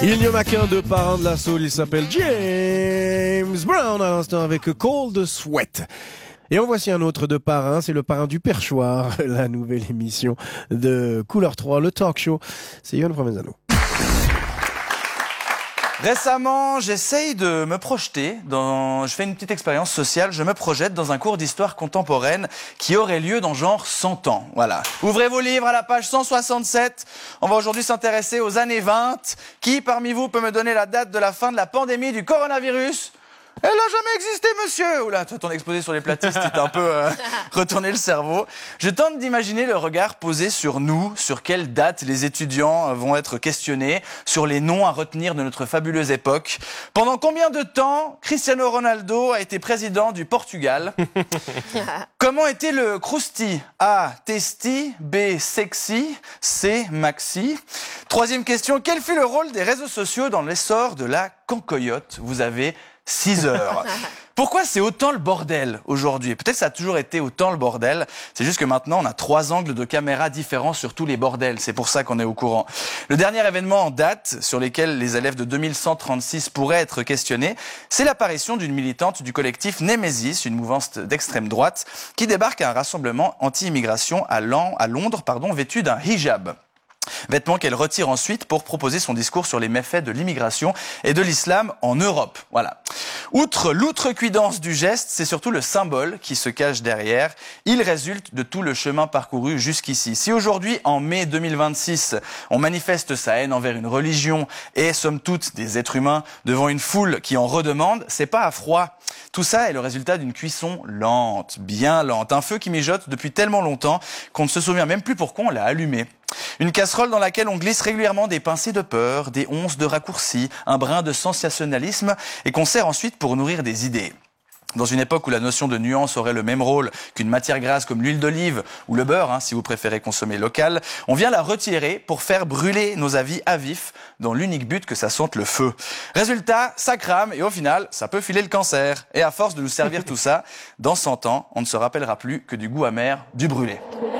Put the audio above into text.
Il n'y en a qu'un de parrain de la soul, il s'appelle James Brown à l'instant avec Cold Sweat. Et en voici un autre de parrain, c'est le parrain du perchoir, la nouvelle émission de Couleur 3, le talk show. C'est Yoann Provenzano. Récemment, j'essaye de me projeter je fais une petite expérience sociale, je me projette dans un cours d'histoire contemporaine qui aurait lieu dans genre 100 ans. Voilà. Ouvrez vos livres à la page 167. On va aujourd'hui s'intéresser aux années 20. Qui parmi vous peut me donner la date de la fin de la pandémie du coronavirus ? Elle n'a jamais existé, monsieur. Oula, toi, ton exposé sur les platistes, tu t'as un peu retourné le cerveau. Je tente d'imaginer le regard posé sur nous, sur quelle date les étudiants vont être questionnés, sur les noms à retenir de notre fabuleuse époque. Pendant combien de temps Cristiano Ronaldo a été président du Portugal ? Comment était le crousti ? A. Testi. B. Sexy. C. Maxi. Troisième question, quel fut le rôle des réseaux sociaux dans l'essor de la cancoyote ? Vous avez 6 heures. Pourquoi c'est autant le bordel aujourd'hui ? Peut-être ça a toujours été autant le bordel. C'est juste que maintenant, on a 3 angles de caméra différents sur tous les bordels. C'est pour ça qu'on est au courant. Le dernier événement en date sur lequel les élèves de 2136 pourraient être questionnés, c'est l'apparition d'une militante du collectif Némésis, une mouvance d'extrême droite, qui débarque à un rassemblement anti-immigration à Londres, vêtue d'un hijab. Vêtement qu'elle retire ensuite pour proposer son discours sur les méfaits de l'immigration et de l'islam en Europe. Voilà. Outre l'outrecuidance du geste, c'est surtout le symbole qui se cache derrière. Il résulte de tout le chemin parcouru jusqu'ici. Si aujourd'hui, en mai 2026, on manifeste sa haine envers une religion et somme toute des êtres humains devant une foule qui en redemande, c'est pas à froid. Tout ça est le résultat d'une cuisson lente, bien lente. Un feu qui mijote depuis tellement longtemps qu'on ne se souvient même plus pourquoi on l'a allumé. Une casserole dans laquelle on glisse régulièrement des pincées de peur, des onces de raccourcis, un brin de sensationnalisme et qu'on sert ensuite pour nourrir des idées. Dans une époque où la notion de nuance aurait le même rôle qu'une matière grasse comme l'huile d'olive ou le beurre, si vous préférez consommer local, on vient la retirer pour faire brûler nos avis à vif dans l'unique but que ça sente le feu. Résultat, ça crame et au final, ça peut filer le cancer. Et à force de nous servir tout ça, dans 100 ans, on ne se rappellera plus que du goût amer du brûlé.